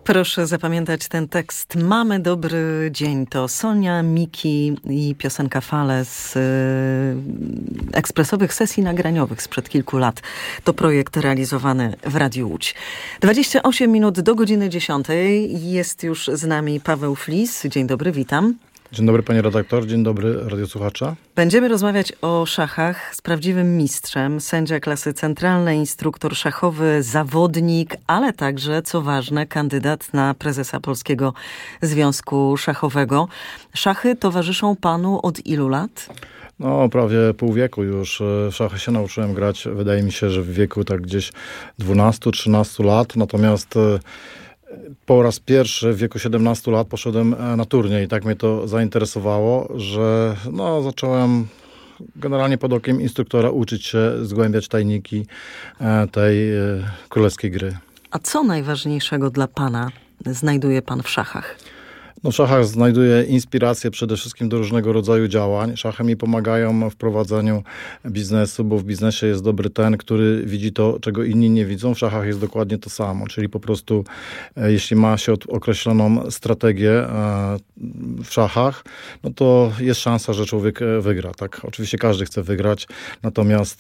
Proszę zapamiętać ten tekst. Mamy dobry dzień. To Sonia, Miki i piosenka Fale z ekspresowych sesji nagraniowych sprzed kilku lat. To projekt realizowany w Radiu Łódź. 28 minut do godziny 10. Jest już z nami Paweł Flis. Dzień dobry, witam. Dzień dobry pani redaktor, dzień dobry radiosłuchacza. Będziemy rozmawiać o szachach z prawdziwym mistrzem, sędzia klasy centralnej, instruktor szachowy, zawodnik, ale także, co ważne, kandydat na prezesa Polskiego Związku Szachowego. Szachy towarzyszą panu od ilu lat? No, prawie pół wieku już. W szachy się nauczyłem grać, wydaje mi się, że w wieku tak gdzieś 12-13 lat, natomiast po raz pierwszy w wieku 17 lat poszedłem na turniej. Tak mnie to zainteresowało, że zacząłem generalnie pod okiem instruktora uczyć się zgłębiać tajniki tej królewskiej gry. A co najważniejszego dla pana znajduje pan w szachach? W szachach znajduję inspirację przede wszystkim do różnego rodzaju działań. Szachy mi pomagają w prowadzeniu biznesu, bo w biznesie jest dobry ten, który widzi to, czego inni nie widzą. W szachach jest dokładnie to samo, czyli po prostu jeśli ma się określoną strategię w szachach, no to jest szansa, że człowiek wygra. Tak, oczywiście każdy chce wygrać, natomiast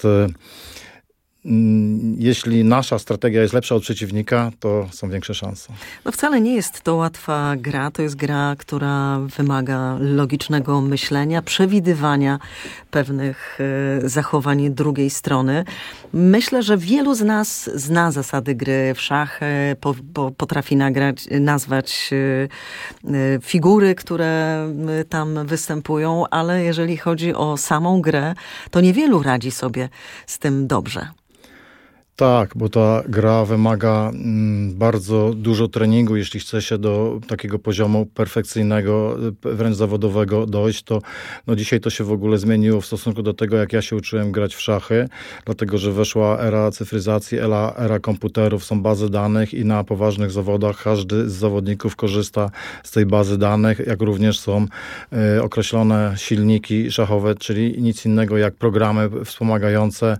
jeśli nasza strategia jest lepsza od przeciwnika, to są większe szanse. No wcale nie jest to łatwa gra. To jest gra, która wymaga logicznego myślenia, przewidywania pewnych zachowań drugiej strony. Myślę, że wielu z nas zna zasady gry w szachy, potrafi nazwać figury, które tam występują, ale jeżeli chodzi o samą grę, to niewielu radzi sobie z tym dobrze. Tak, bo ta gra wymaga bardzo dużo treningu. Jeśli chce się do takiego poziomu perfekcyjnego, wręcz zawodowego dojść, to dzisiaj to się w ogóle zmieniło w stosunku do tego, jak ja się uczyłem grać w szachy, dlatego że weszła era cyfryzacji, era komputerów, są bazy danych i na poważnych zawodach każdy z zawodników korzysta z tej bazy danych, jak również są określone silniki szachowe, czyli nic innego jak programy wspomagające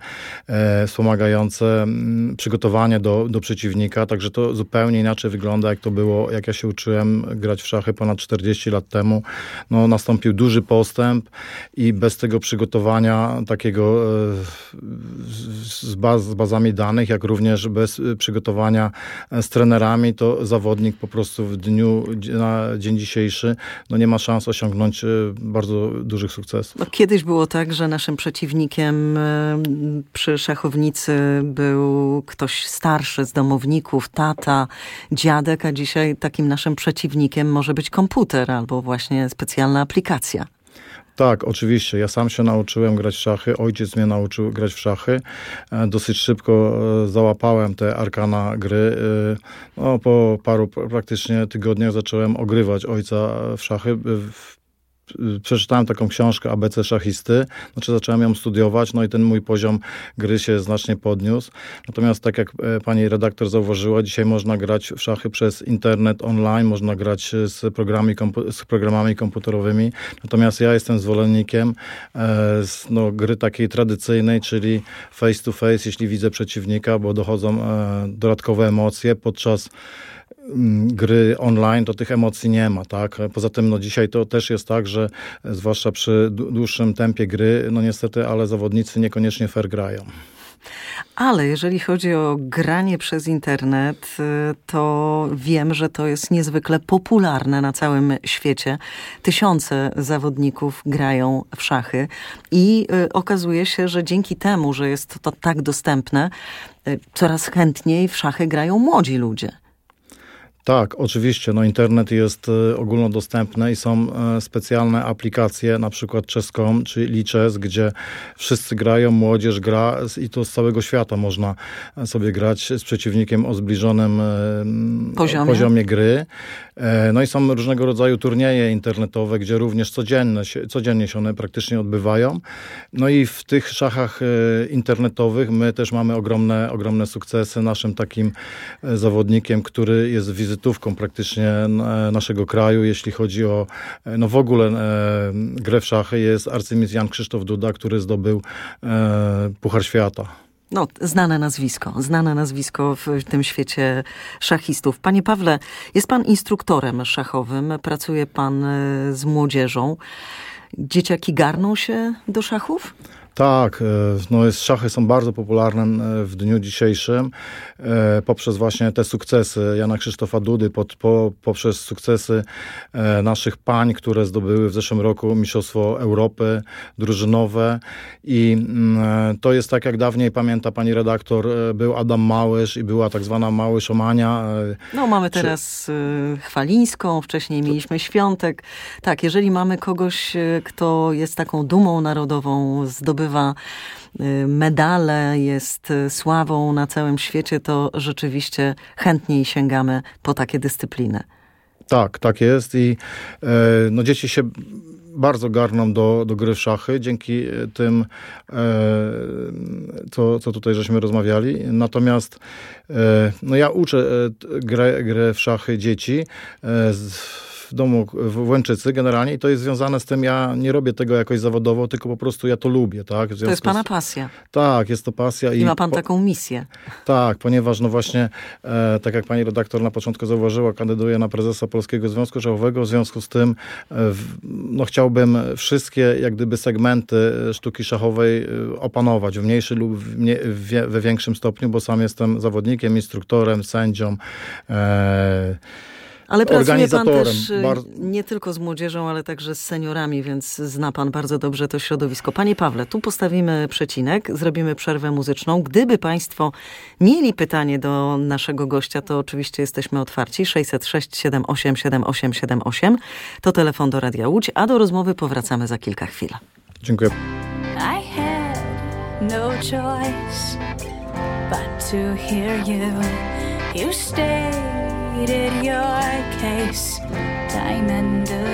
przygotowanie do przeciwnika, także to zupełnie inaczej wygląda, jak to było, jak ja się uczyłem grać w szachy ponad 40 lat temu. Nastąpił duży postęp i bez tego przygotowania takiego z bazami danych, jak również bez przygotowania z trenerami, to zawodnik po prostu na dzień dzisiejszy nie ma szans osiągnąć bardzo dużych sukcesów. Kiedyś było tak, że naszym przeciwnikiem przy szachownicy był ktoś starszy z domowników, tata, dziadek, a dzisiaj takim naszym przeciwnikiem może być komputer albo właśnie specjalna aplikacja. Tak, oczywiście. Ja sam się nauczyłem grać w szachy. Ojciec mnie nauczył grać w szachy. Dosyć szybko załapałem te arkana gry. Po paru praktycznie tygodniach zacząłem ogrywać ojca w szachy. Przeczytałem taką książkę ABC Szachisty, zacząłem ją studiować, i ten mój poziom gry się znacznie podniósł. Natomiast tak jak pani redaktor zauważyła, dzisiaj można grać w szachy przez internet online, można grać z programami komputerowymi. Natomiast ja jestem zwolennikiem gry takiej tradycyjnej, czyli face to face, jeśli widzę przeciwnika, bo dochodzą dodatkowe emocje podczas gry online, to tych emocji nie ma, tak? Poza tym dzisiaj to też jest tak, że zwłaszcza przy dłuższym tempie gry, niestety, ale zawodnicy niekoniecznie fair grają. Ale jeżeli chodzi o granie przez internet, to wiem, że to jest niezwykle popularne na całym świecie. Tysiące zawodników grają w szachy i okazuje się, że dzięki temu, że jest to tak dostępne, coraz chętniej w szachy grają młodzi ludzie. Tak, oczywiście. Internet jest ogólnodostępny i są specjalne aplikacje, na przykład Chess.com czy Lichess, gdzie wszyscy grają, młodzież gra i to z całego świata można sobie grać z przeciwnikiem o zbliżonym poziomie gry. I są różnego rodzaju turnieje internetowe, gdzie również codziennie się one praktycznie odbywają. I w tych szachach internetowych my też mamy ogromne sukcesy. Naszym takim zawodnikiem, który jest wizytówką praktycznie naszego kraju, jeśli chodzi o w ogóle grę w szachy, jest arcymistrz Jan Krzysztof Duda, który zdobył Puchar Świata. No, znane nazwisko w tym świecie szachistów. Panie Pawle, jest pan instruktorem szachowym, pracuje pan z młodzieżą. Dzieciaki garną się do szachów? Tak, szachy są bardzo popularne w dniu dzisiejszym poprzez właśnie te sukcesy Jana Krzysztofa Dudy, poprzez sukcesy naszych pań, które zdobyły w zeszłym roku Mistrzostwo Europy drużynowe i to jest tak jak dawniej, pamięta pani redaktor, był Adam Małysz i była tak zwana Małyszomania. No mamy teraz Chwalińską, wcześniej mieliśmy Świątek. Tak, jeżeli mamy kogoś, kto jest taką dumą narodową, zdobywa medale, jest sławą na całym świecie, to rzeczywiście chętniej sięgamy po takie dyscypliny. Tak jest i dzieci się bardzo garną do gry w szachy, dzięki tym, co tutaj żeśmy rozmawiali. Natomiast ja uczę grę w szachy dzieci w domu w Łęczycy generalnie i to jest związane z tym, ja nie robię tego jakoś zawodowo, tylko po prostu ja to lubię, tak? To jest pana pasja. Tak, jest to pasja. I ma pan taką misję. Tak, ponieważ właśnie, tak jak pani redaktor na początku zauważyła, kandyduję na prezesa Polskiego Związku Szachowego, w związku z tym chciałbym wszystkie jak gdyby segmenty sztuki szachowej opanować w mniejszym lub we większym stopniu, bo sam jestem zawodnikiem, instruktorem, sędzią, ale pracuje pan też nie tylko z młodzieżą, ale także z seniorami, więc zna pan bardzo dobrze to środowisko. Panie Pawle, tu postawimy przecinek, zrobimy przerwę muzyczną. Gdyby państwo mieli pytanie do naszego gościa, to oczywiście jesteśmy otwarci. 606 78 7878 to telefon do Radia Łódź, a do rozmowy powracamy za kilka chwil. Dziękuję. I had no choice but to hear you. You stated your case time and